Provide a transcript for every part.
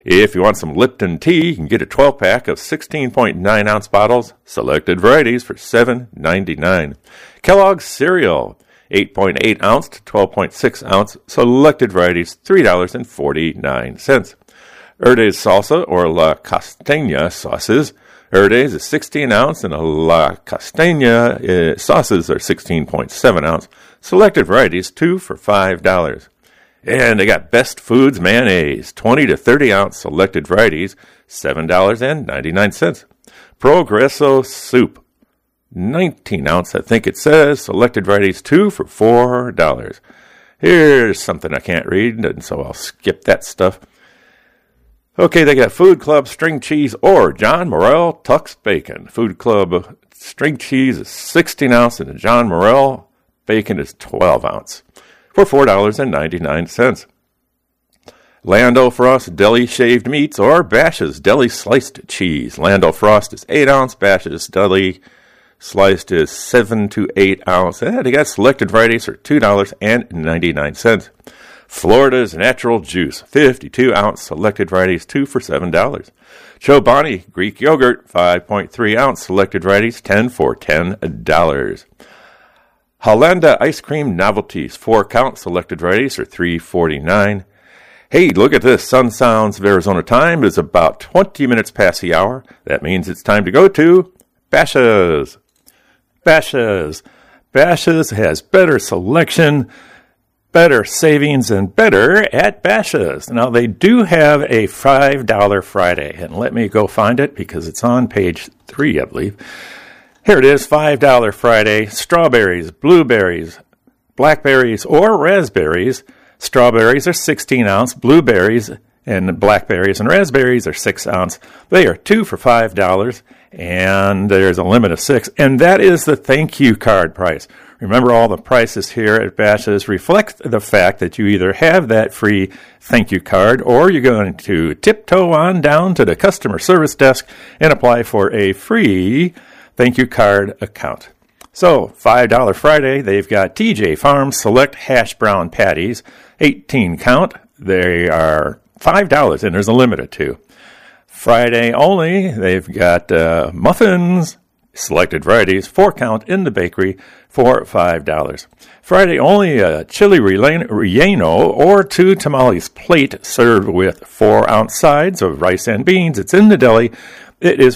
If you want some Lipton tea, you can get a 12-pack of 16.9-ounce bottles, selected varieties, for $7.99. Kellogg's cereal, 8.8-ounce to 12.6-ounce, selected varieties, $3.49. Erde's salsa or La Costeña sauces. Erde's is 16-ounce and La Costeña sauces are 16.7-ounce, selected varieties, 2 for $5. And they got Best Foods mayonnaise, 20 to 30-ounce selected varieties, $7.99. Progresso soup, 19-ounce, I think it says, selected varieties, 2 for $4. Here's something I can't read, and so I'll skip that stuff. Okay, they got Food Club string cheese or John Morrell Tuck's bacon. Food Club string cheese is 16-ounce, and the John Morrell bacon is 12-ounce. For $4.99. Lando Frost Deli Shaved Meats or Bash's Deli Sliced Cheese. Lando Frost is 8-ounce. Bash's Deli Sliced is 7 to 8-ounce. And they got selected varieties for $2.99. Florida's Natural Juice, 52-ounce. Selected varieties, 2 for $7. Chobani Greek Yogurt, 5.3-ounce. Selected varieties, 10 for $10. Hollanda Ice Cream Novelties, 4-count, selected varieties are $3.49. Hey, look at this. Sun Sounds of Arizona time is about 20 minutes past the hour. That means it's time to go to Bashas'. Bashas'. Bashas' has better selection, better savings, and better at Bashas'. Now, they do have a $5 Friday, and let me go find it because it's on page 3, I believe. Here it is, $5 Friday, strawberries, blueberries, blackberries, or raspberries. Strawberries are 16-ounce, blueberries and blackberries and raspberries are 6-ounce. They are 2 for $5, and there's a limit of 6, and that is the thank you card price. Remember, all the prices here at Bashas' reflect the fact that you either have that free thank you card or you're going to tiptoe on down to the customer service desk and apply for a free thank you card account. So, $5 Friday, they've got TJ Farms Select Hash Brown Patties, 18 count. They are $5, and there's a limit of 2. Friday only, they've got muffins, selected varieties, 4 count in the bakery for $5. Friday only, chili relleno or 2 tamales plate served with 4-ounce sides of rice and beans. It's in the deli. It is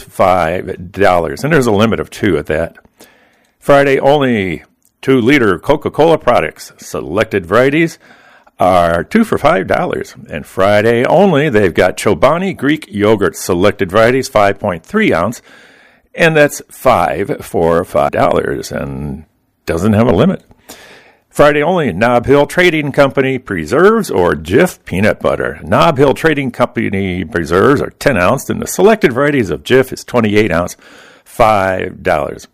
$5, and there's a limit of 2 at that. Friday only, 2-liter Coca-Cola products, selected varieties, are 2 for $5. And Friday only, they've got Chobani Greek Yogurt, selected varieties, 5.3-ounce, and that's 5 for $5, and doesn't have a limit. Friday only, Nob Hill Trading Company Preserves or Jif Peanut Butter. Nob Hill Trading Company Preserves are 10-ounce, and the selected varieties of Jif is 28-ounce, $5.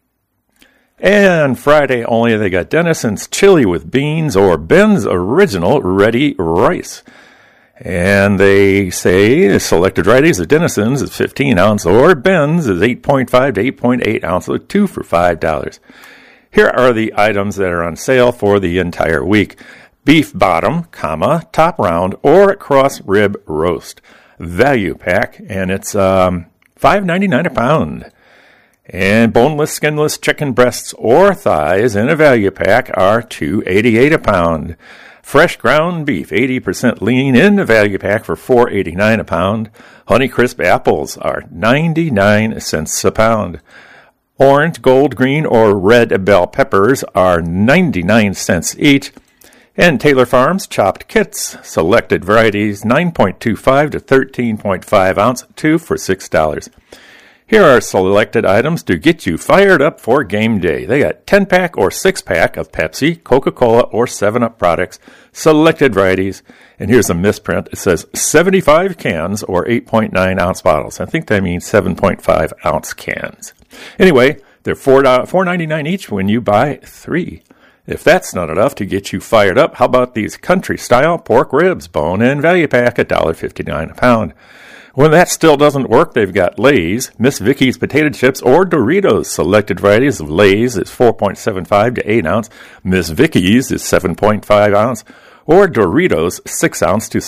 And Friday only, they got Denison's Chili with Beans or Ben's Original Ready Rice. And they say the selected varieties of Denison's is 15-ounce or Ben's is 8.5 to 8.8 ounce, so 2 for $5. Here are the items that are on sale for the entire week. Beef bottom, top round, or cross rib roast. Value pack, and it's $5.99 a pound. And boneless, skinless chicken breasts or thighs in a value pack are $2.88 a pound. Fresh ground beef, 80% lean in the value pack for $4.89 a pound. Honeycrisp apples are 99 cents a pound. Orange, gold, green, or red bell peppers are 99 cents each. And Taylor Farms chopped kits, selected varieties, 9.25 to 13.5 ounce, 2 for $6. Here are selected items to get you fired up for game day. They got 10-pack or 6-pack of Pepsi, Coca-Cola, or 7-Up products, selected varieties. And here's a misprint. It says 75 cans or 8.9-ounce bottles. I think that means 7.5-ounce cans. Anyway, they're $4.99 each when you buy 3. If that's not enough to get you fired up, how about these country-style pork ribs, bone and value pack, $1.59 a pound. When that still doesn't work, they've got Lay's, Miss Vickie's potato chips, or Doritos. Selected varieties of Lay's is 4.75 to 8 ounce. Miss Vickie's is 7.5 ounce. or Doritos 6 ounce to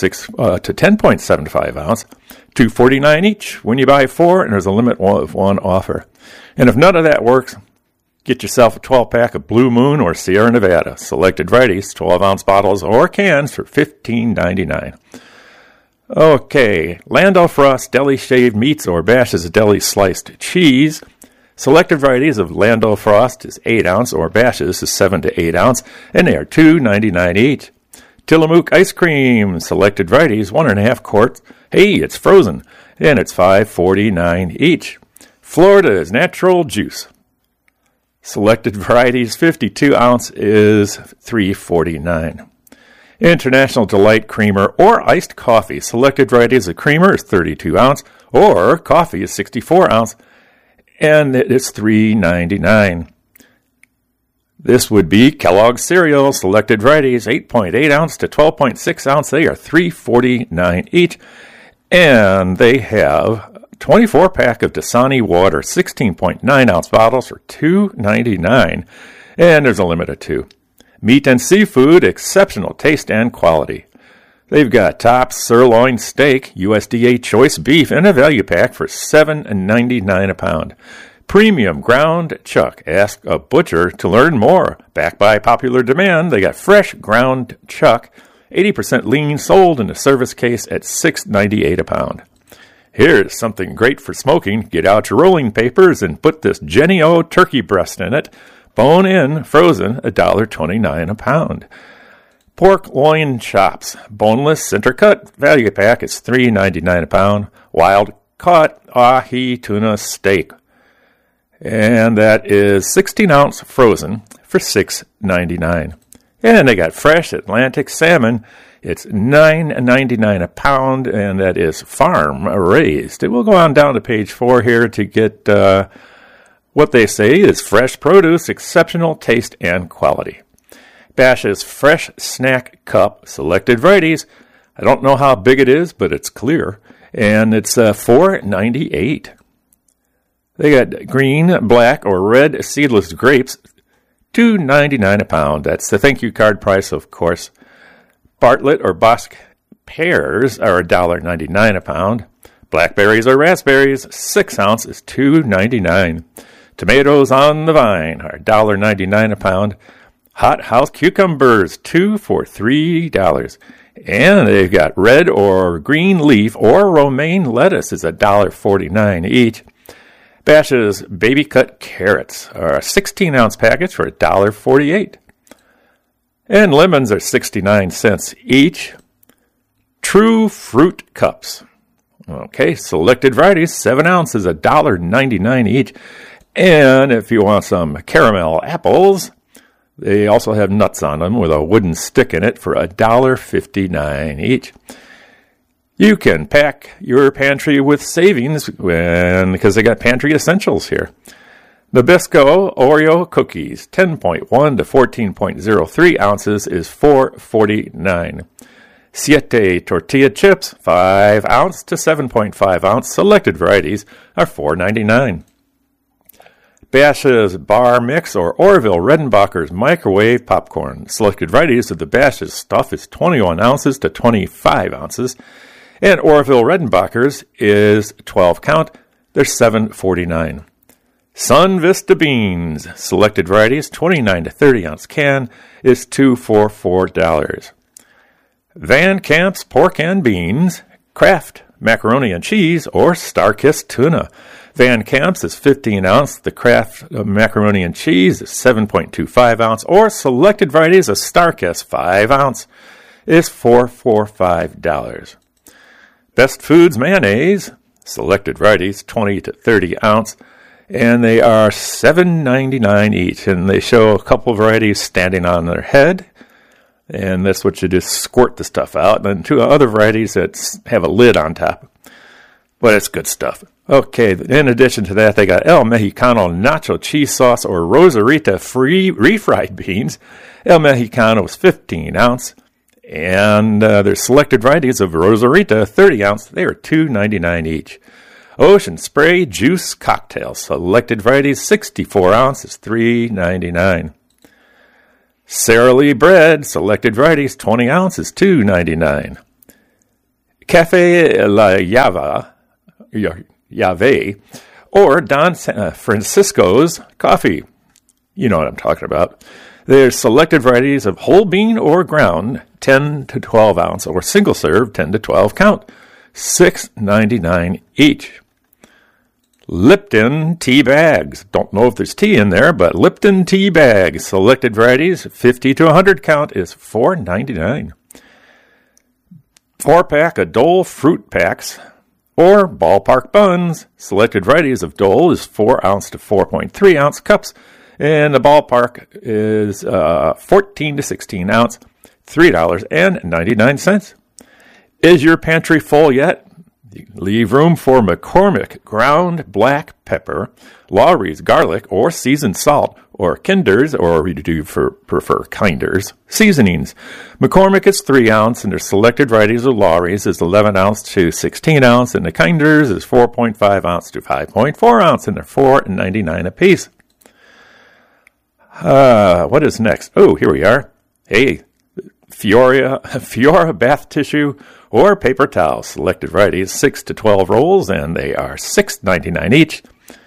10.75 ounce, $2.49 each when you buy 4, and there's a limit of 1 offer. And if none of that works, get yourself a 12-pack of Blue Moon or Sierra Nevada. Selected varieties, 12-ounce bottles or cans for $15.99. Okay, Landau Frost Deli Shaved Meats or Bash's Deli Sliced Cheese. Selected varieties of Landau Frost is 8 ounce or Bash's is 7 to 8 ounce, and they are $2.99 each. Tillamook Ice Cream. Selected varieties, 1.5 quarts. Hey, it's frozen, and it's $5.49 each. Florida's Natural Juice. Selected varieties, 52 ounce is $3.49. International Delight Creamer or Iced Coffee. Selected varieties of creamer is 32 ounce or coffee is 64 ounce, and it's $3.99. This would be Kellogg's cereal. Selected varieties, 8.8 ounce to 12.6 ounce. They are $3.49 each, and they have 24-pack of Dasani water, 16.9 ounce bottles for $2.99, and there's a limit of 2. Meat and seafood, exceptional taste and quality. They've got top sirloin steak, USDA choice beef in a value pack for $7.99 a pound. Premium ground chuck. Ask a butcher to learn more. Backed by popular demand, they got fresh ground chuck, 80% lean, sold in a service case at $6.98 a pound. Here's something great for smoking. Get out your rolling papers and put this Jennie-O turkey breast in it. Bone in, frozen, $1.29 a pound. Pork loin chops, boneless, center cut, value pack is $3.99 a pound. Wild caught ahi tuna steak, and that is 16 ounce frozen for $6.99. And they got fresh Atlantic salmon. It's $9.99 a pound, and that is farm raised. We'll go on down to page 4 here to get what they say is fresh produce, exceptional taste and quality. Bash's Fresh Snack Cup, selected varieties. I don't know how big it is, but it's clear, and it's $4.98. They got green, black, or red seedless grapes, $2.99 a pound. That's the thank you card price, of course. Bartlett or Bosc pears are $1.99 a pound. Blackberries or raspberries, 6 ounce is $2.99. Tomatoes on the vine are $1.99 a pound. Hot house cucumbers, 2 for $3. And they've got red or green leaf or romaine lettuce is $1.49 each. Bash's baby cut carrots are a 16-ounce package for $1.48. And lemons are 69 cents each. True Fruit Cups. Okay, selected varieties, 7 ounces, $1.99 each. And if you want some caramel apples, they also have nuts on them with a wooden stick in it for $1.59 each. You can pack your pantry with savings because they got pantry essentials here. Nabisco Oreo cookies, 10.1 to 14.03 ounces is $4.49. Siete tortilla chips, 5 ounce to 7.5 ounce. Selected varieties are $4.99. Bash's Bar Mix or Orville Redenbacher's microwave popcorn. Selected varieties of the Bash's stuff is 21 ounces to 25 ounces. And Orville Redenbacher's is 12 count. They're $7.49. Sun Vista beans. Selected varieties, 29 to 30 ounce can is $2 for $4. Van Camp's pork and beans. Kraft macaroni and cheese or Starkist tuna. Van Camp's is 15 ounce. The Kraft macaroni and cheese is 7.25 ounce. Or selected varieties of Starkist 5 ounce is $4 for $5. Best Foods mayonnaise. Selected varieties 20 to 30 ounce. And they are $7.99 each. And they show a couple varieties standing on their head. And that's what you just squirt the stuff out. And then 2 other varieties that have a lid on top. But it's good stuff. Okay, in addition to that, they got El Mexicano nacho cheese sauce or Rosarita free refried beans. El Mexicano is 15 ounce. And there's selected varieties of Rosarita, 30 ounce. They are $2.99 each. Ocean Spray juice cocktails. Selected varieties, 64 ounce is $3.99. Sara Lee bread, selected varieties, 20 ounces, $2.99. Cafe La Llave, or Don Francisco's coffee. You know what I'm talking about. There's selected varieties of whole bean or ground, 10 to 12 ounce, or single serve, 10 to 12 count, $6.99 each. Lipton tea bags. Don't know if there's tea in there, but Lipton tea bags, selected varieties, 50 to 100 count, is $4.99. 4-pack of Dole fruit packs or ballpark buns. Selected varieties of Dole is 4 ounce to 4.3 ounce cups, and the ballpark is 14 to 16 ounce, $3.99. Is your pantry full yet? Leave room for McCormick ground black pepper, Lawry's garlic or seasoned salt, or Kinder's, or we do prefer Kinder's, seasonings. McCormick is 3 ounce, and their selected varieties of Lawry's is 11 ounce to 16 ounce, and the Kinder's is 4.5 ounce to 5.4 ounce, and they're $4.99 a piece. What is next? Oh, here we are. Hey, Fiora bath tissue or paper towels. Selected varieties, 6 to 12 rolls, and they are $6.99 each.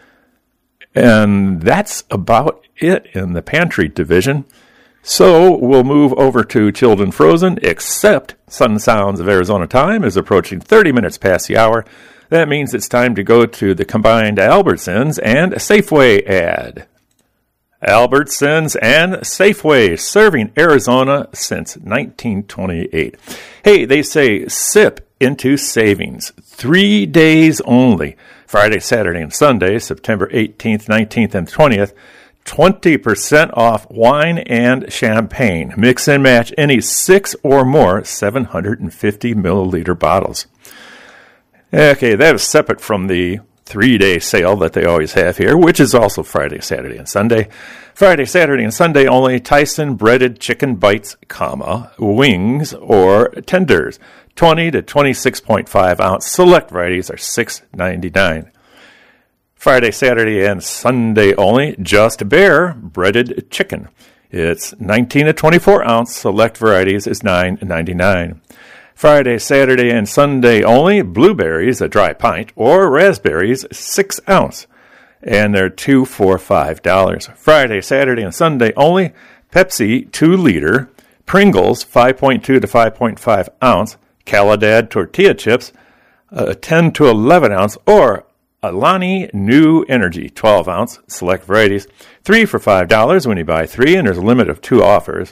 And that's about it in the pantry division. So we'll move over to chilled and frozen, except Sun Sounds of Arizona time is approaching 30 minutes past the hour. That means it's time to go to the combined Albertsons and Safeway ad. Albertsons and Safeway, serving Arizona since 1928. Hey, they say sip into savings. 3 days only. Friday, Saturday, and Sunday, September 18th, 19th, and 20th. 20% off wine and champagne. Mix and match any 6 or more 750 milliliter bottles. Okay, that is separate from the 3-day sale that they always have here, which is also Friday, Saturday, and Sunday. Friday, Saturday, and Sunday only Tyson breaded chicken bites, wings or tenders. 20 to 26.5 ounce select varieties are $6.99. Friday, Saturday, and Sunday only Just Bare breaded chicken. It's 19 to 24 ounce select varieties is $9.99. Friday, Saturday, and Sunday only blueberries, a dry pint, or raspberries, 6 ounce, and they're $2 for $5. Friday, Saturday, and Sunday only Pepsi 2 liter, Pringles 5.2 to 5.5 ounce, Caladad tortilla chips 10 to 11 ounce, or Alani New Energy 12 ounce select varieties, 3 for $5 when you buy 3, and there's a limit of 2 offers.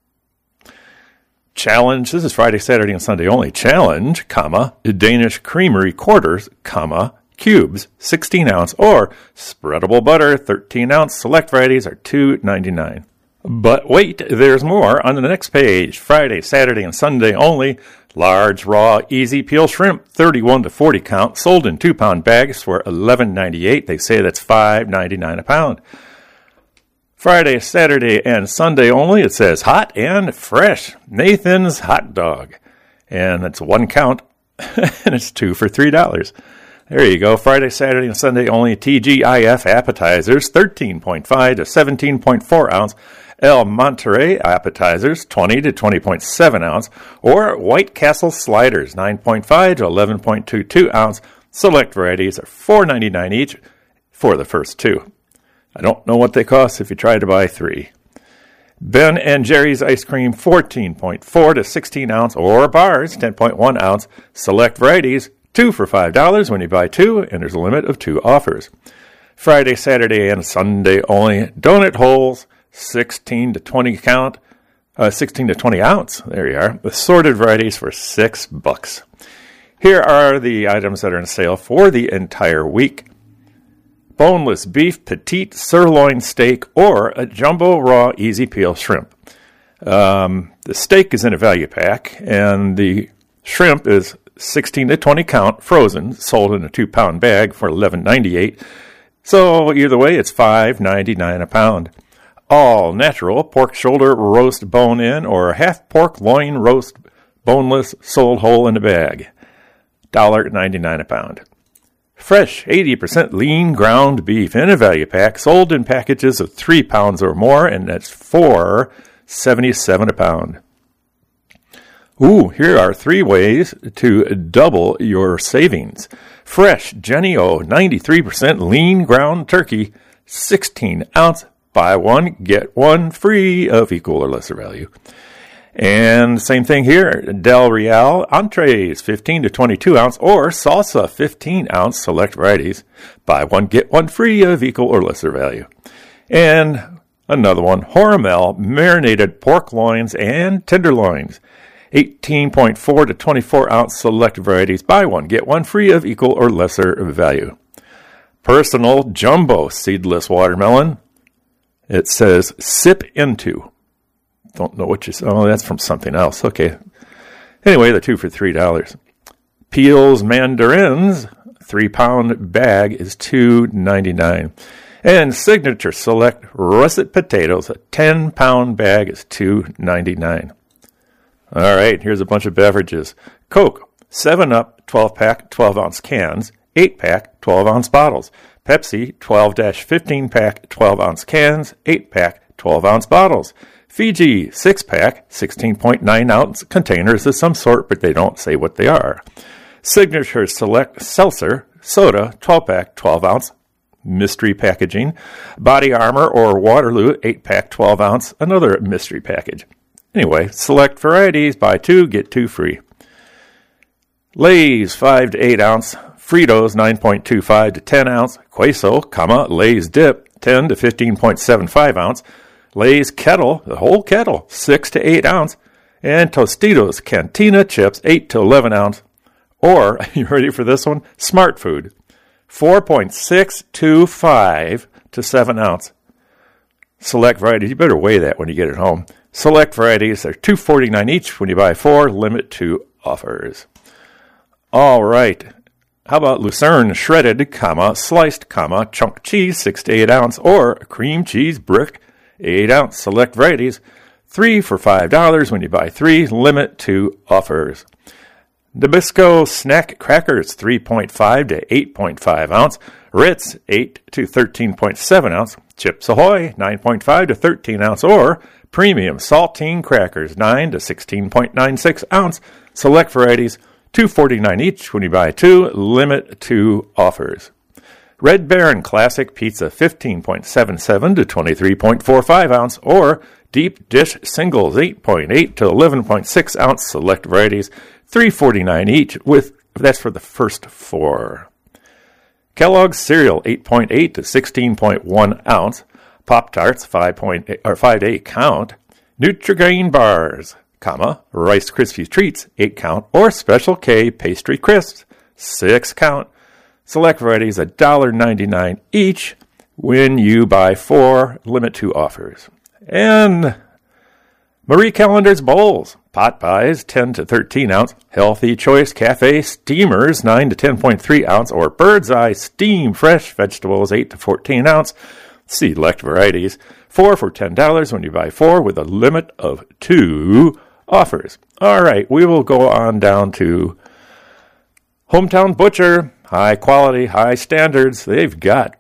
Challenge, this is Friday, Saturday, and Sunday only. Challenge, Danish Creamery quarters, cubes, 16 ounce, or spreadable butter, 13 ounce. Select varieties are $2.99. But wait, there's more on the next page. Friday, Saturday, and Sunday only. Large, raw, easy peel shrimp, 31 to 40 count, sold in 2-pound bags for $11.98. They say that's $5.99 a pound. Friday, Saturday, and Sunday only, it says hot and fresh. Nathan's Hot Dog. And it's 1 count, and it's 2 for $3. There you go. Friday, Saturday, and Sunday only TGIF appetizers, 13.5 to 17.4 ounce. El Monterey appetizers, 20 to 20.7 ounce. Or White Castle sliders, 9.5 to 11.22 ounce. Select varieties are $4.99 each for the first 2. I don't know what they cost if you try to buy 3. Ben and Jerry's ice cream, 14.4 to 16 ounce, or bars, 10.1 ounce. Select varieties, 2 for $5 when you buy 2, and there's a limit of 2 offers. Friday, Saturday, and Sunday only donut holes, 16 to 20 count, 16 to 20 ounce. There you are. Assorted varieties for $6. Here are the items that are on sale for the entire week. Boneless beef petite sirloin steak or a jumbo raw easy peel shrimp. The steak is in a value pack, and the shrimp is 16 to 20 count, frozen, sold in a 2-pound bag for $11.98. So either way, it's $5.99 a pound. All natural pork shoulder roast bone-in or half pork loin roast boneless, sold whole in a bag. $1.99 a pound. Fresh 80% lean ground beef in a value pack, sold in packages of 3 pounds or more, and that's $4 $9.77 a pound. Ooh, here are 3 ways to double your savings. Fresh Jennie-O 93% lean ground turkey, 16-ounce, buy one, get one free of equal or lesser value. And same thing here, Del Real entrees, 15 to 22-ounce, or salsa, 15-ounce, select varieties, buy one, get one free of equal or lesser value. And another one, Hormel marinated pork loins and tenderloins, 18.4 to 24-ounce select varieties. Buy one, get one free of equal or lesser value. Personal jumbo seedless watermelon. It says sip into. Don't know what you said. Oh, that's from something else. Okay. Anyway, they're 2 for $3. Peels mandarins, 3-pound bag is $2.99. And Signature Select russet potatoes, a 10-pound bag is $2.99. All right, here's a bunch of beverages. Coke, 7-Up, 12-pack, 12-ounce cans, 8-pack, 12-ounce bottles. Pepsi, 12-15-pack, 12-ounce cans, 8-pack, 12-ounce bottles. Fiji, 6-pack, 16.9-ounce containers of some sort, but they don't say what they are. Signature Select Seltzer, soda, 12-pack, 12-ounce, mystery packaging. Body Armor or Waterloo, 8-pack, 12-ounce, another mystery package. Anyway, select varieties, buy 2, get 2 free. Lay's 5 to 8 ounce, Fritos 9.25 to 10 ounce, Queso, Lay's Dip 10 to 15.75 ounce, Lay's Kettle, the whole kettle, 6 to 8 ounce, and Tostitos Cantina Chips 8 to 11 ounce. Or, you ready for this one? Smart Food, 4.625 to 7 ounce. Select varieties, you better weigh that when you get it home. Select varieties, they're $2.49 each when you buy 4, limit to offers. All right. How about Lucerne shredded, sliced, chunk cheese, 6 to 8 ounce, or cream cheese brick, 8 ounce. Select varieties, 3 for $5 when you buy 3, limit to offers. Nabisco snack crackers, 3.5 to 8.5 ounce. Ritz, 8 to 13.7 ounce. Chips Ahoy, 9.5 to 13 ounce, or premium saltine crackers, 9 to 16.96 ounce. Select varieties, $2.49 each when you buy 2, limit to offers. Red Baron Classic Pizza, 15.77 to 23.45 ounce, or deep dish singles, 8.8 to 11.6 ounce. Select varieties, $3.49 each. That's for the first 4. Kellogg's cereal, 8.8 to 16.1 ounce. Pop-Tarts, 5 to 8 count. Nutri-Grain bars, Rice Krispies treats, 8 count, or Special K pastry crisps, 6 count. Select varieties, $1.99 each when you buy 4, limit to offers. And Marie Callender's bowls, pot pies, 10 to 13 ounce. Healthy Choice Cafe steamers, 9 to 10.3 ounce, or Bird's Eye steam fresh vegetables, 8 to 14 ounce. Select varieties, 4 for $10 when you buy 4, with a limit of 2 offers. All right, we will go on down to Hometown Butcher. High quality, high standards. They've got,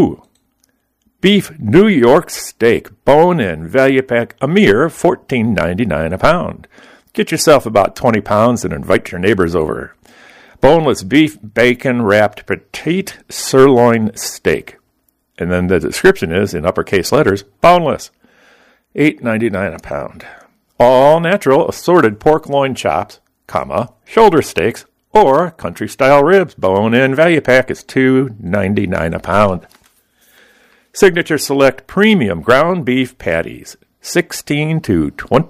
beef New York steak, bone-in value pack, a mere $14.99 a pound. Get yourself about 20 pounds and invite your neighbors over. Boneless beef, bacon-wrapped petite sirloin steak. And then the description is, in uppercase letters, boneless, $8.99 a pound. All natural assorted pork loin chops, shoulder steaks, or country-style ribs, bone-in value pack is $2.99 a pound. Signature Select Premium Ground Beef Patties, 16 to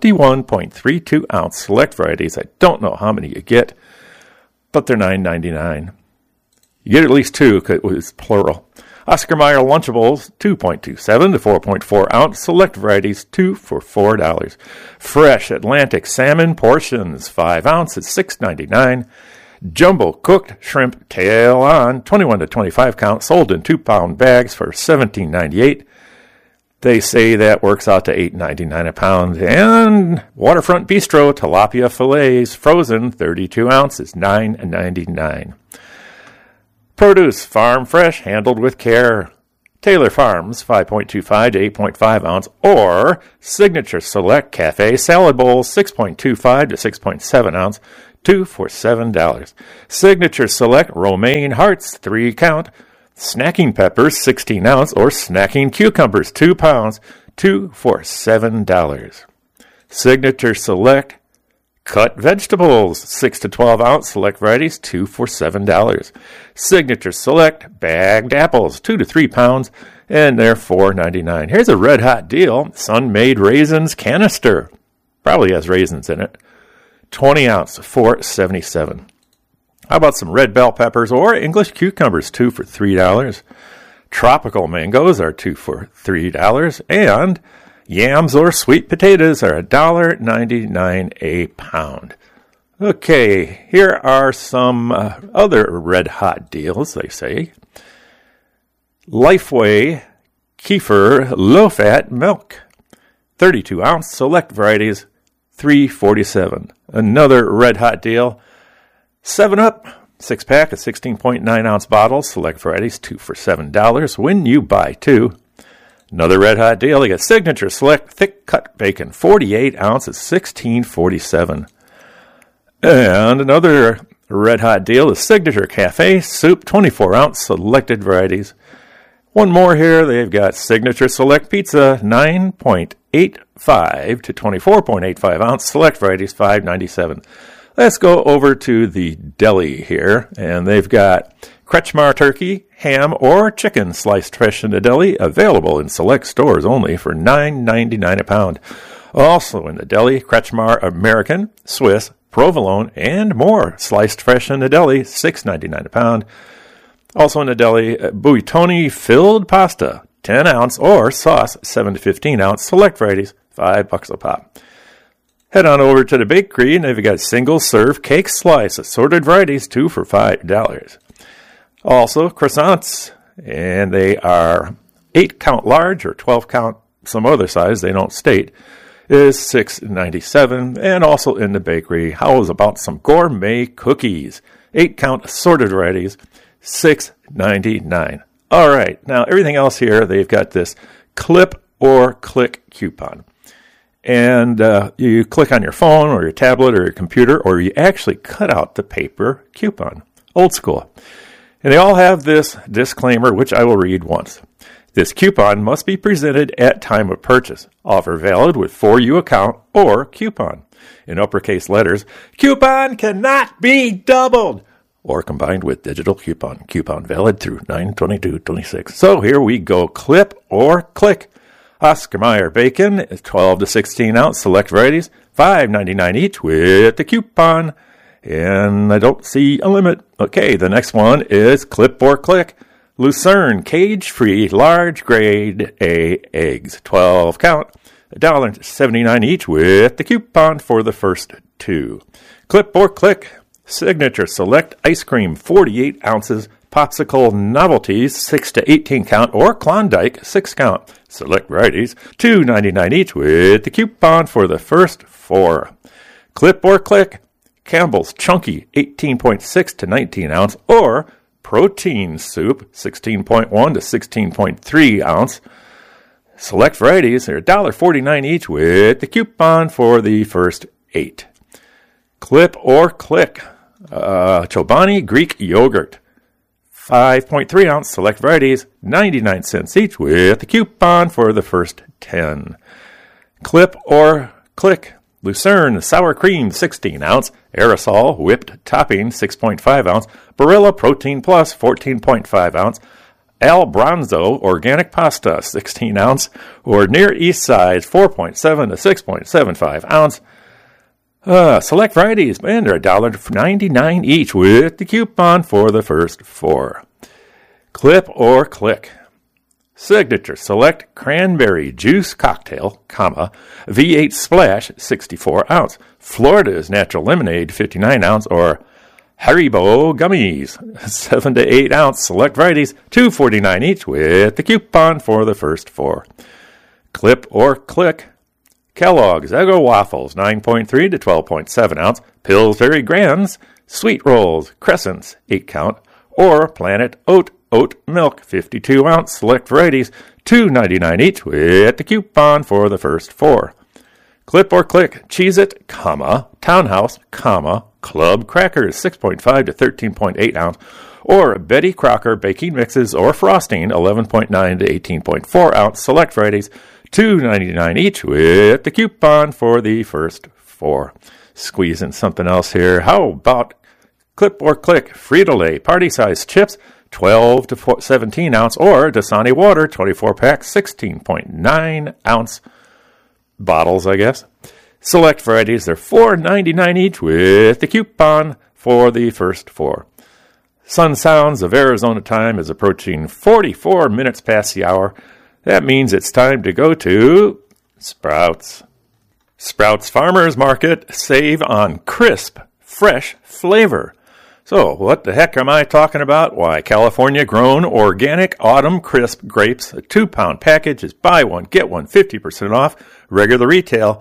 21.32 ounce. Select varieties, I don't know how many you get, but they're $9.99. You get at least 2, because it's plural. Oscar Mayer Lunchables, 2.27 to 4.4 ounce. Select varieties, 2 for $4. Fresh Atlantic Salmon portions, 5 ounces, $6.99. Jumbo cooked shrimp tail on, 21 to 25 count, sold in 2-pound bags for $17.98. They say that works out to $8.99 a pound. And Waterfront Bistro tilapia fillets, frozen, 32 ounces, $9.99. Produce farm fresh, handled with care, Taylor Farms 5.25 to 8.5 ounce, or Signature Select Cafe Salad Bowls 6.25 to 6.7 ounce, 2 for $7. Signature Select Romaine Hearts 3 count, Snacking Peppers 16 ounce, or Snacking Cucumbers 2 pounds, 2 for $7. Signature Select Cut Vegetables 6 to 12 ounce select varieties, 2 for $7. Signature Select Bagged Apples 2 to 3 pounds, and they're $4.99. Here's a red hot deal: Sun-Made Raisins Canister, probably has raisins in it, 20 ounce, $4.77. How about some red bell peppers or English cucumbers, 2 for $3. Tropical mangoes are 2 for $3, and yams or sweet potatoes are $1.99 a pound. Okay, here are some other red-hot deals, they say. Lifeway Kefir Low-Fat Milk, 32-ounce select varieties, $3.47. Another red-hot deal. 7-Up, 6-pack of 16.9-ounce bottles, select varieties, 2 for $7 when you buy 2. Another red-hot deal, you got Signature Select Thick-Cut Bacon, 48 ounces, $16.47. And another red-hot deal is Signature Cafe Soup, 24-ounce selected varieties. One more here, they've got Signature Select Pizza, 9.85 to 24.85 ounce select varieties, $5.97. Let's go over to the deli here, and they've got Kretschmar turkey, ham, or chicken sliced fresh in the deli, available in select stores only for $9.99 a pound. Also in the deli, Kretschmar American, Swiss, provolone, and more sliced fresh in the deli, $6.99 a pound. Also in the deli, Buitoni filled pasta, 10 ounce, or sauce, 7 to 15 ounce, select varieties, $5 a pop. Head on over to the bakery, and they've got single serve cake slice, assorted varieties, 2 for $5. Also, croissants, and they are 8 count large or 12 count some other size, they don't state, is $6.97. And also in the bakery, how about some gourmet cookies? 8 count assorted varieties, $6.99. All right, now everything else here, they've got this clip or click coupon. And you click on your phone or your tablet or your computer, or you actually cut out the paper coupon. Old school. And they all have this disclaimer, which I will read once. This coupon must be presented at time of purchase. Offer valid with For You account or coupon. In uppercase letters, coupon cannot be doubled or combined with digital coupon. Coupon valid through 9/22/26. So here we go. Clip or click. Oscar Mayer bacon is 12 to 16 ounce select varieties, $5.99 each with the coupon. And I don't see a limit. Okay, the next one is clip or click. Lucerne cage-free large grade A eggs, 12 count, $1.79 each with the coupon for the first 2. Clip or click. Signature Select ice cream, 48 ounces, popsicle novelties, 6 to 18 count, or Klondike, 6 count. Select varieties, $2.99 each with the coupon for the first 4. Clip or click. Campbell's Chunky 18.6 to 19 ounce, or Protein Soup 16.1 to 16.3 ounce. Select varieties are $1.49 each with the coupon for the first 8. Clip or click. Chobani Greek Yogurt 5.3 ounce select varieties, 99 cents each with the coupon for the first 10. Clip or click. Lucerne Sour Cream 16 ounce, Aerosol Whipped Topping 6.5 ounce, Barilla Protein Plus 14.5 ounce, Al Bronzo Organic Pasta 16 ounce, or Near East Side 4.7 to 6.75 ounce. Select varieties, and they're $1.99 each with the coupon for the first 4. Clip or click. Signature Select Cranberry Juice Cocktail, V8 Splash 64 ounce, Florida's Natural Lemonade 59 ounce, or Haribo Gummies 7 to 8 ounce select varieties, $2.49 each with the coupon for the first 4. Clip or click. Kellogg's Eggo Waffles 9.3 to 12.7 ounce, Pillsbury Grands Sweet Rolls Crescents 8 count, or Planet Oat oat milk, 52 ounce, select varieties, $2.99 each with the coupon for the first 4. Clip or Click, Cheez-It, Townhouse, Club Crackers, 6.5 to 13.8 ounce, or Betty Crocker baking mixes or frosting, 11.9 to 18.4 ounce, select varieties, $2.99 each with the coupon for the first 4. Squeeze in something else here. How about Clip or Click, Frito-Lay, party-sized chips, 12 to 17 ounce, or Dasani water, 24-pack, 16.9 ounce bottles, I guess. Select varieties, they're $4.99 each with the coupon for the first 4. Sun Sounds of Arizona time is approaching 44 minutes past the hour. That means it's time to go to Sprouts. Sprouts Farmers Market, save on crisp, fresh flavor. So, what the heck am I talking about? Why, California-grown organic autumn crisp grapes, a 2-pound package is buy one, get one, 50% off, regular retail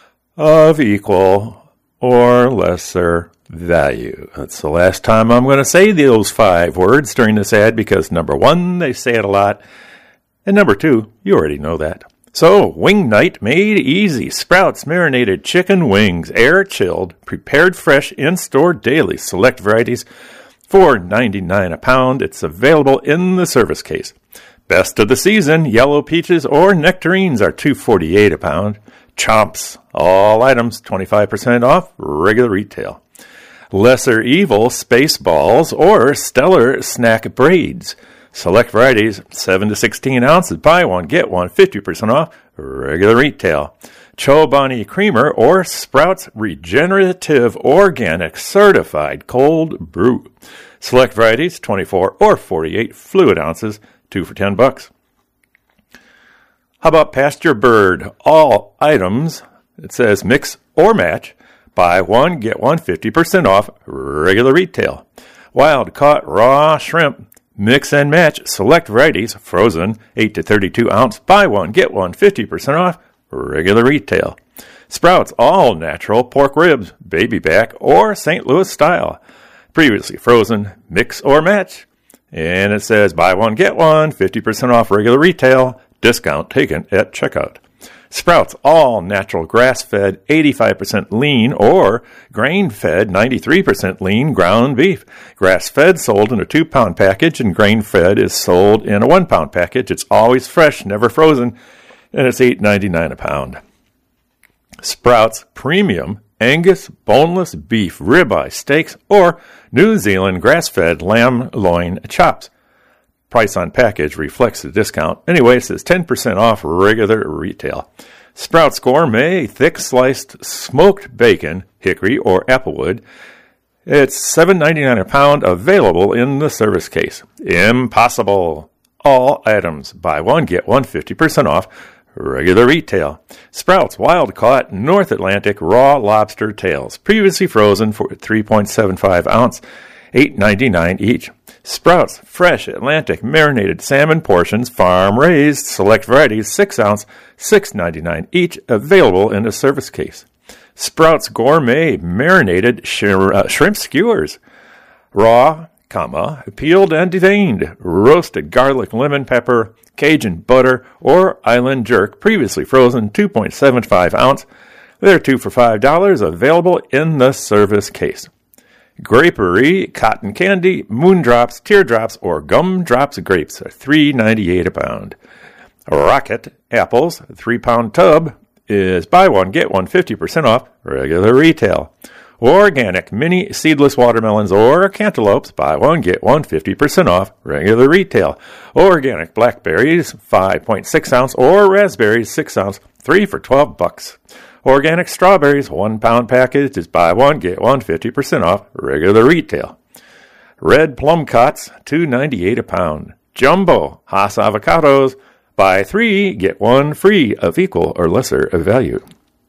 of equal or lesser value. That's the last time I'm going to say those 5 words during this ad because, number 1, they say it a lot, and number 2, you already know that. So, wing night made easy. Sprouts marinated chicken wings, air-chilled, prepared fresh, in-store daily. Select varieties, $4.99 a pound. It's available in the service case. Best of the season, yellow peaches or nectarines are $2.48 a pound. Chomps, all items 25% off, regular retail. Lesser Evil Space Balls or Stellar Snack Braids. Select varieties, 7 to 16 ounces, buy one, get one, 50% off, regular retail. Chobani Creamer or Sprouts Regenerative Organic Certified Cold Brew. Select varieties, 24 or 48 fluid ounces, 2 for $10. How about Pasture Bird? All items, it says mix or match, buy one, get one, 50% off, regular retail. Wild Caught Raw Shrimp. Mix and match, select varieties, frozen, 8 to 32 ounce, buy one, get one, 50% off, regular retail. Sprouts all natural pork ribs, baby back, or St. Louis style. Previously frozen, mix or match. And it says buy one, get one, 50% off regular retail, discount taken at checkout. Sprouts all natural grass-fed 85% lean or grain-fed 93% lean ground beef. Grass-fed sold in a 2-pound package and grain-fed is sold in a 1-pound package. It's always fresh, never frozen, and it's $8.99 a pound. Sprouts premium Angus boneless beef ribeye steaks or New Zealand grass-fed lamb loin chops. Price on package reflects the discount. Anyway, it says 10% off regular retail. Sprouts Gourmet thick sliced smoked bacon, hickory or applewood. It's $7.99 a pound, available in the service case. Impossible. All items, buy one, get one, 50% off, regular retail. Sprouts Wild Caught North Atlantic raw lobster tails, previously frozen for 3.75 ounce, $8.99 each. Sprouts Fresh Atlantic Marinated Salmon Portions, farm-raised, select varieties, 6 ounce, $6.99 each, available in a service case. Sprouts Gourmet Marinated Shrimp Skewers, raw, peeled and deveined, roasted garlic, lemon pepper, Cajun butter, or island jerk, previously frozen, 2.75 ounce. They're 2 for $5, available in the service case. Grapery, cotton candy, moondrops, teardrops, or gumdrops grapes are $3.98 a pound. Rocket apples, 3-pound tub, is buy one, get one, 50% off, regular retail. Organic mini seedless watermelons or cantaloupes, buy one, get one, 50% off, regular retail. Organic blackberries, 5.6 ounce, or raspberries, 6 ounce, 3 for $12. Organic strawberries, 1-pound package is buy one, get one, 50% off, regular retail. Red plum cots, $2.98 a pound. Jumbo Hass avocados, buy 3, get 1 free of equal or lesser value.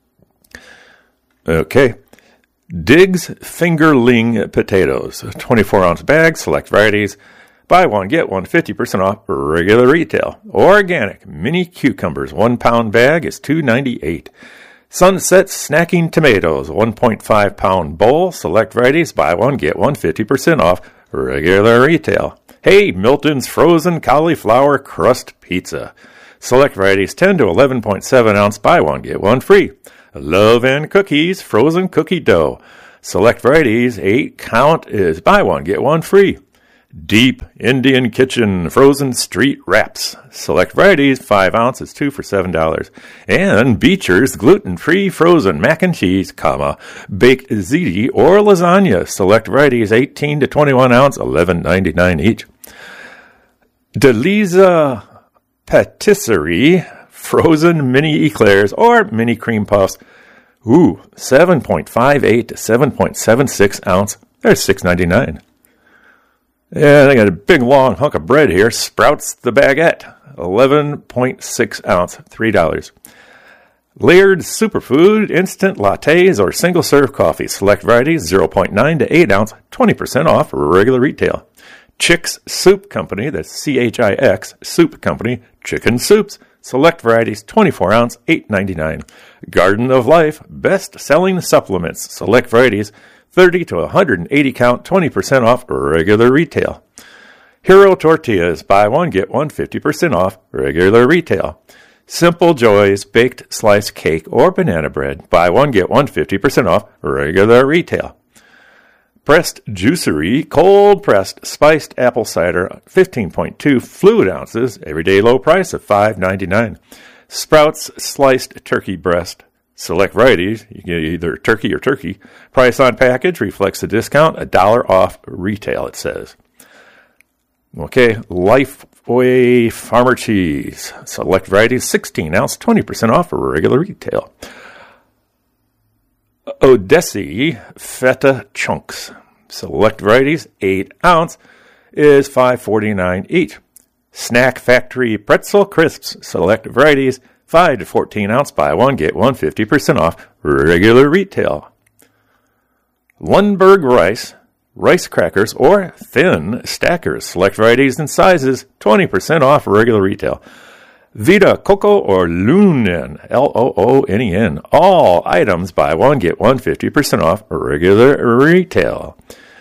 Okay. Diggs Fingerling potatoes, 24-ounce bag, select varieties. Buy one, get one, 50% off, regular retail. Organic mini cucumbers, 1-pound bag is $2.98. Sunset Snacking Tomatoes, 1.5-pound bowl, select varieties, buy one, get one, 50% off, regular retail. Hey, Milton's frozen cauliflower crust pizza. Select varieties 10 to 11.7 ounce, buy one, get one free. Love and Cookies frozen cookie dough. Select varieties 8 count is buy one, get one free. Deep Indian Kitchen frozen street wraps. Select varieties 5 ounces, 2 for $7. And Beecher's gluten-free frozen mac and cheese, baked ziti or lasagna. Select varieties 18 to 21 ounce, $11.99 each. Deliza Patisserie frozen mini eclairs or mini cream puffs. 7.58 to 7.76 ounce. They're $6.99. Yeah, they got a big long hunk of bread here. Sprouts the Baguette, 11.6 ounce, $3. Layered Superfood instant lattes or single-serve coffee. Select varieties 0.9 to 8 ounce, 20% off regular retail. Chix Soup Company, that's C-H-I-X, Soup Company, chicken soups. Select varieties 24 ounce, $8.99. Garden of Life best-selling supplements. Select varieties 30 to 180 count, 20% off regular retail. Hero Tortillas, buy one, get one, 50% off regular retail. Simple Joys baked sliced cake or banana bread, buy one, get one, 50% off regular retail. Pressed Juicery cold pressed spiced apple cider, 15.2 fluid ounces, everyday low price of $5.99. Sprouts sliced turkey breast. Select varieties, you get either turkey or turkey. Price on package reflects the discount, $1 off retail, it says. Okay, Lifeway Farmer Cheese. Select varieties, 16 ounce, 20% off regular retail. Odessi Feta Chunks. Select varieties, 8 ounce, is $5.49 each. Snack Factory Pretzel Crisps. Select varieties, 5 to 14 ounce, buy one, get one, 50% off regular retail. Lundberg rice crackers or thin stackers. Select varieties and sizes, 20% off regular retail. Vita Coco or Loonen, L-O-O-N-E-N. All items, buy one, get one, 50% off regular retail.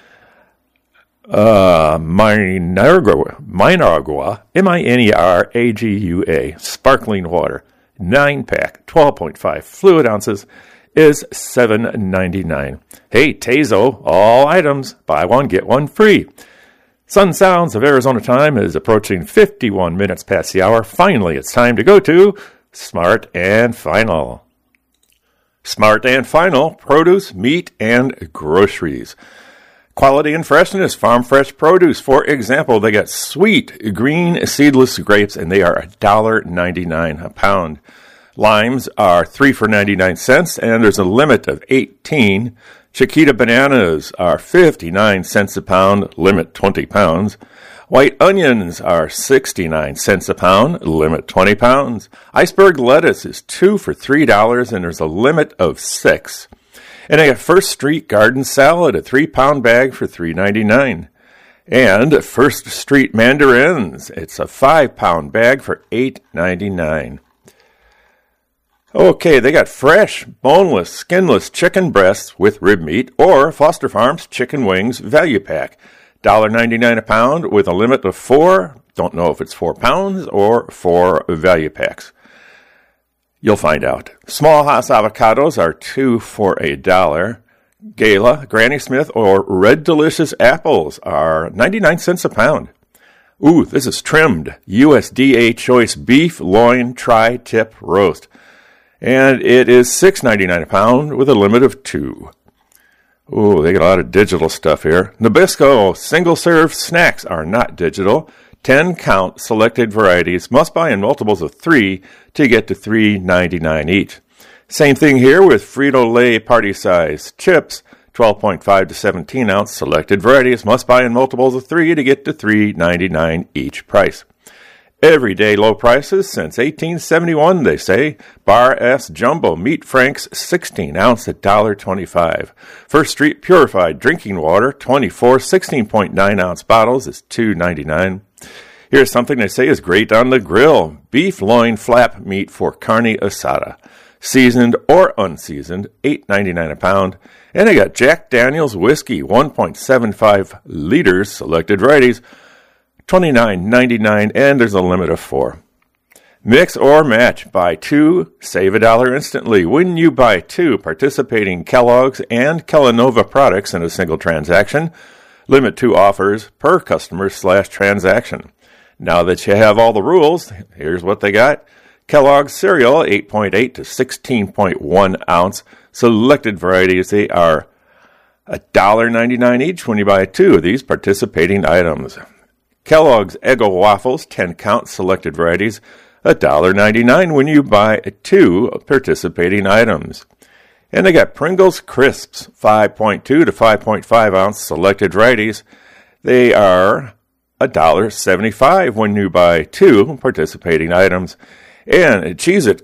Mineragua, M-I-N-E-R-A-G-U-A, sparkling water, 9-pack, 12.5 fluid ounces, is $7.99. Hey, Tazo, all items, buy one, get one free. Sun Sounds of Arizona time is approaching 51 minutes past the hour. Finally, it's time to go to Smart and Final. Smart and Final, produce, meat, and groceries. Quality and freshness, farm fresh produce. For example, they got sweet green seedless grapes, and they are $1.99 a pound. Limes are 3 for 99 cents, and there's a limit of 18. Chiquita bananas are 59 cents a pound, limit 20 pounds. White onions are 69 cents a pound, limit 20 pounds. Iceberg lettuce is 2 for $3, and there's a limit of 6. And I got First Street Garden Salad, a 3-pound bag for $3.99. And First Street Mandarins, it's a 5-pound bag for $8.99. Okay, they got fresh, boneless, skinless chicken breasts with rib meat or Foster Farms chicken wings value pack. $1.99 a pound with a limit of 4. Don't know if it's 4 pounds or 4 value packs. You'll find out. Small Hass avocados are 2 for $1. Gala, Granny Smith, or Red Delicious apples are 99 cents a pound. Ooh, this is trimmed USDA choice beef loin tri-tip roast. And it is $6.99 a pound with a limit of 2. Ooh, they got a lot of digital stuff here. Nabisco single-serve snacks are not digital. 10-count selected varieties must buy in multiples of 3 to get to $3.99 each. Same thing here with Frito-Lay party-size chips. 12.5 to 17 ounce selected varieties must buy in multiples of 3 to get to $3.99 each price. Everyday low prices since 1871, they say. Bar S Jumbo Meat Franks, 16 ounce at $1.25. First Street Purified Drinking Water, 24 16.9 ounce bottles is $2.99. Here's something they say is great on the grill. Beef loin flap meat for carne asada. Seasoned or unseasoned, $8.99 a pound. And they got Jack Daniel's whiskey, 1.75 liters, selected varieties. $29.99, and there's a limit of 4. Mix or match. Buy 2, save $1 instantly when you buy 2 participating Kellogg's and Kellanova products in a single transaction. Limit 2 offers per customer/transaction. Now that you have all the rules, here's what they got. Kellogg's cereal, 8.8 to 16.1 ounce. Selected varieties, they are $1.99 each when you buy 2 of these participating items. Kellogg's Eggo waffles, 10 count, selected varieties, $1.99 when you buy 2 participating items. And they got Pringles crisps, 5.2 to 5.5 ounce, selected varieties. They are $1.75 when you buy 2 participating items. And Cheez-It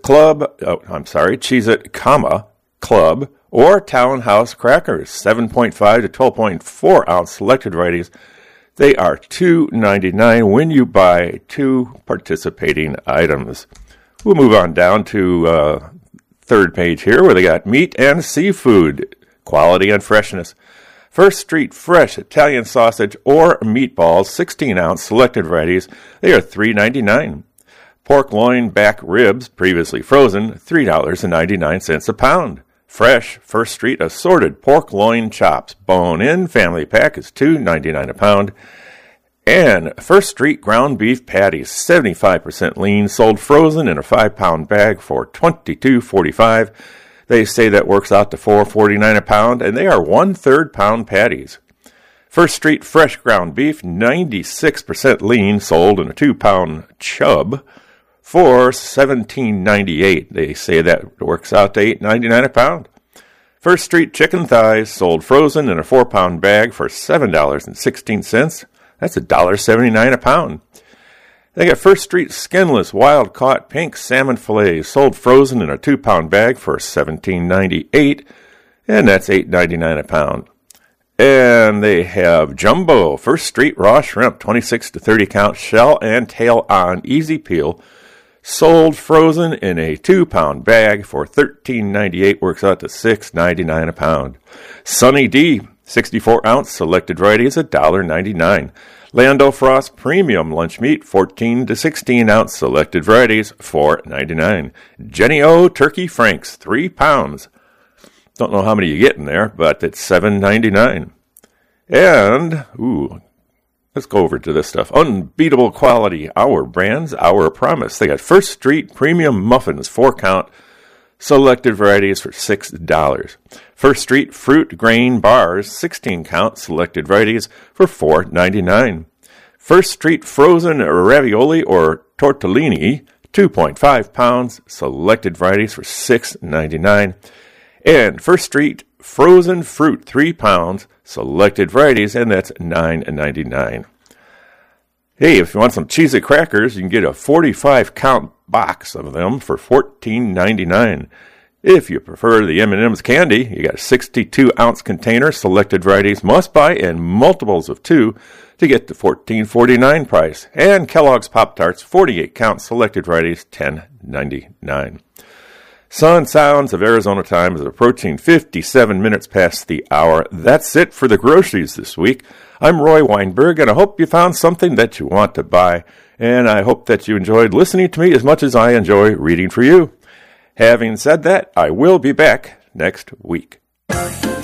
Club or Townhouse crackers, 7.5 to 12.4 ounce, selected varieties. They are $2.99 when you buy 2 participating items. We'll move on down to third page here where they got meat and seafood, quality and freshness. First Street Fresh Italian sausage or meatballs, 16 ounce, selected varieties. They are $3.99. Pork loin back ribs, previously frozen, $3.99 a pound. Fresh First Street assorted pork loin chops, bone-in family pack is $2.99 a pound. And First Street ground beef patties, 75% lean, sold frozen in a 5-pound bag for $22.45. They say that works out to $4.49 a pound, and they are 1/3 pound patties. First Street fresh ground beef, 96% lean, sold in a 2-pound chub for $17.98. They say that works out to $8.99 a pound. First Street chicken thighs, sold frozen in a 4-pound bag for $7.16. That's $1.79 a pound. They got First Street skinless wild-caught pink salmon fillets, sold frozen in a 2-pound bag for $17.98, and that's $8.99 a pound. And they have Jumbo First Street raw shrimp, 26 to 30 count, shell and tail on, easy peel, sold frozen in a 2-pound bag for $13.98, works out to $6.99 a pound. Sunny D, 64 ounce, selected varieties, $1.99. Lando Frost Premium Lunch Meat, 14 to 16 ounce, selected varieties, $4.99. Jenny O Turkey Franks, 3 pounds. Don't know how many you get in there, but it's $7.99. And, let's go over to this stuff. Unbeatable quality, our brands, our promise. They got First Street Premium Muffins, 4 count, selected varieties for $6. First Street Fruit Grain Bars, 16 count, selected varieties for $4.99. First Street Frozen Ravioli or Tortellini, 2.5 pounds, selected varieties for $6.99. And First Street Frozen Fruit, 3 pounds, selected varieties, and that's $9.99. Hey, if you want some Cheez-It crackers, you can get a 45-count box of them for $14.99. If you prefer the M&M's candy, you got a 62-ounce container, selected varieties, must buy in multiples of 2 to get the $14.49 price. And Kellogg's Pop-Tarts, 48-count, selected varieties, $10.99. Sun Sounds of Arizona time is approaching 57 minutes past the hour. That's it for the groceries this week. I'm Roy Weinberg, and I hope you found something that you want to buy, and I hope that you enjoyed listening to me as much as I enjoy reading for you. Having said that, I will be back next week.